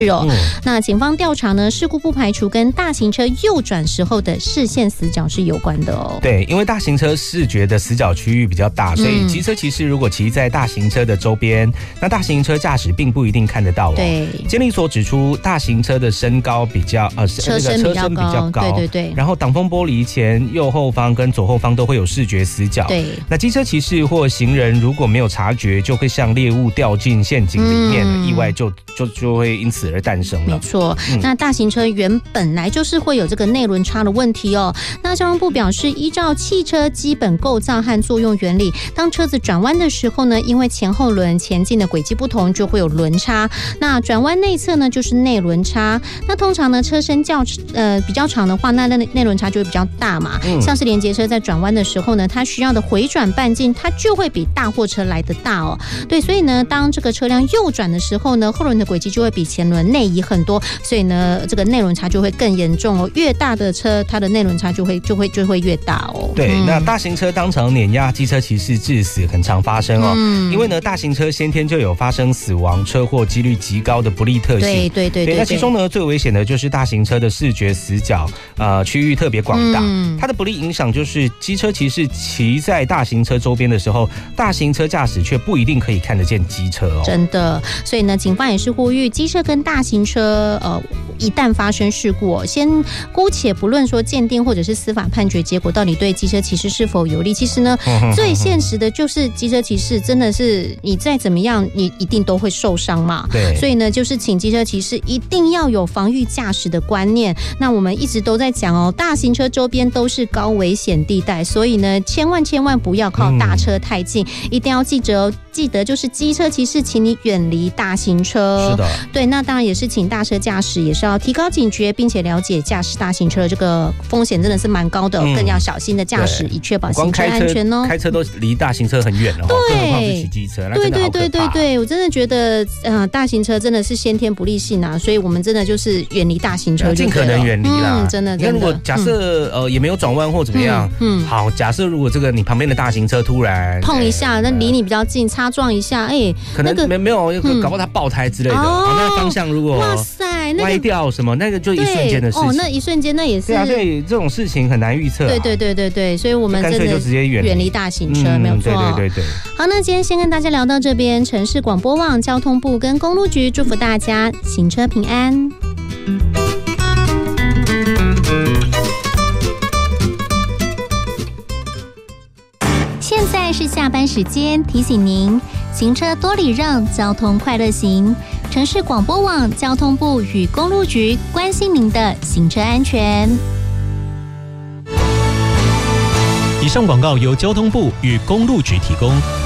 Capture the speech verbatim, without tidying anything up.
哦，嗯、那警方调查呢，事故不排除跟大型车右转时候的视线死角是有关的哦。 对，因为大型车视觉的死角区域比较大，所以机车骑士如果骑在大型车的周边，嗯、那大型车驾驶并不一定看得到哦。 对， 监理所指出，大型车的身高比较呃车身比较 高, 比较高，对对对。 然后挡风玻璃前、右后方跟左后方都会有视觉死角。 对， 那机车骑士或行人如果没有察觉，就会像猎物掉进陷阱里面，嗯、意外就就就会因此而诞生了。 错，那大型车原本来就是会有这个内轮差的问题哦。那交通部表示，依照汽车基本构造和作用原理，当车子转弯的时候呢，因为前后轮前进的轨迹不同，就会有轮差。那转弯内侧呢，就是内轮差。那通常呢，车身较呃比较长的话，那内轮差就会比较大嘛。嗯、像是连结车在转弯的时候呢，它需要的回转半径，它就会比大货车来得大哦。对，所以呢，当这个车辆右转的时候呢，后轮的轨迹就会比前轮内移很多。所以呢，这个内轮差就会更严重哦。越大的车，它的内轮差就会就会就会越大哦。 对，嗯、那大型车当场碾压机车骑士致死，很常发生哦。嗯、因为呢，大型车先天就有发生死亡、车祸几率极高的不利特性。 对对 对, 对, 对。 那其中呢，最危险的就是大型车的视觉死角，呃，区域特别广大。嗯、它的不利影响就是机车骑士骑在大型车周边的时候，大型车驾驶却不一定可以看得见机车哦。 真的，所以呢，警方也是呼吁机车跟大型车，呃。一旦发生事故、哦，先姑且不论说鉴定或者是司法判决结果到底对机车骑士是否有利，其实呢，最现实的就是机车骑士真的是你再怎么样，你一定都会受伤嘛。 对， 所以呢，就是请机车骑士一定要有防御驾驶的观念。那我们一直都在讲哦，大型车周边都是高危险地带，所以呢，千万千万不要靠大车太近，嗯、一定要记着哦。记得就是机车骑士，请你远离大型车。 是的， 对，那当然也是请大车驾驶也是要提高警觉，并且了解驾驶大型车的这个风险真的是蛮高的，嗯、更要小心的驾驶，以确保行车安全哦。 开车都离大型车很远了，更何况是骑机车，那真的好可怕。对对对对对， 我真的觉得，呃，大型车真的是先天不利性啊，所以我们真的就是远离大型车， 尽可能远离啦。 嗯，真的真的。 那如果假设、嗯、呃也没有转弯或怎么样，嗯，好，假设如果这个你旁边的大型车突然碰一下，那离你比较近，擦撞一下，哎。 可能没没有，搞不好他爆胎之类的，哦，那方向如果哇塞歪掉什么，那个就一瞬间的事情。 哦，那一瞬间那也是。 对啊，所以这种事情很难预测。 对对对对对，所以我们真的干脆就直接远远离大型车，没有错。 对对对对。 好，那今天先跟大家聊到这边，城市广播网、交通部跟公路局祝福大家行车平安。现在是下班时间，提醒您行车多礼让，交通快乐行。城市广播网、交通部与公路局关心您的行车安全。 以上广告由交通部与公路局提供。